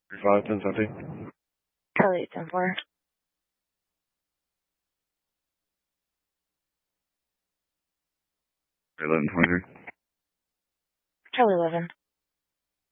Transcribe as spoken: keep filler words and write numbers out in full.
three five, ten seventeen. Charlie eight ten four. eleven twenty-three. Charlie eleven.